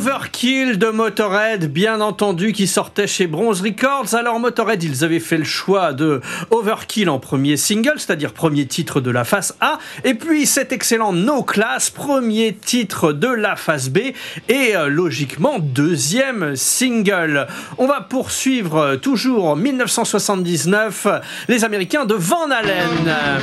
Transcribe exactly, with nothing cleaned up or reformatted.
Overkill de Motörhead, bien entendu, qui sortait chez Bronze Records. Alors Motörhead, ils avaient fait le choix de Overkill en premier single, c'est-à-dire premier titre de la face A, et puis cet excellent No Class, premier titre de la face B, et euh, logiquement deuxième single. On va poursuivre euh, toujours en dix-neuf cent soixante-dix-neuf, les Américains de Van Halen.